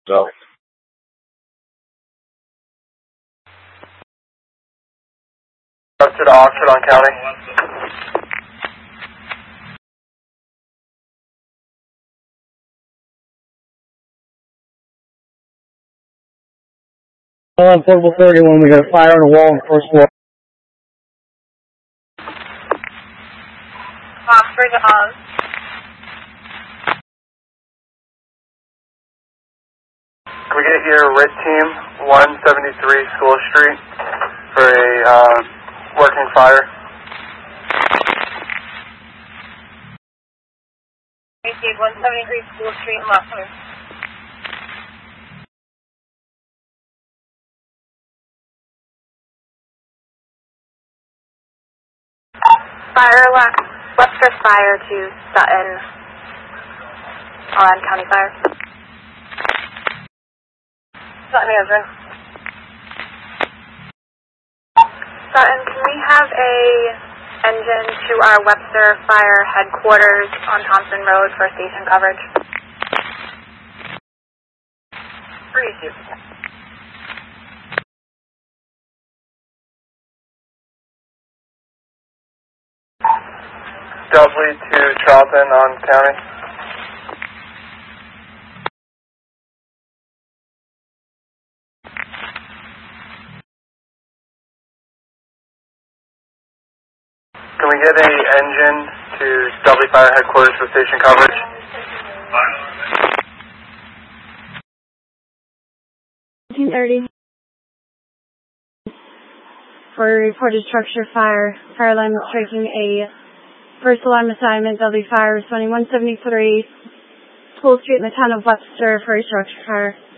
So. Up to the Oxford on County. On Portable 31, we got a fire on the wall on the first floor. Oxford on. Can we get your RIT team, 173 School Street, for a working fire? Received 173 School Street in Luxembourg. Fire, Webster Fire to Sutton on County Fire. Sutton answer. Sutton, can we have a engine to our Webster Fire headquarters on Thompson Road for station coverage? Received. Dudley to Charlton on County. Can we get a engine to Dudley Fire Headquarters for station coverage? For a reported structure fire alarm is striking a first alarm assignment, Dudley Fire, responding 173 School Street in the town of Webster for a structure fire.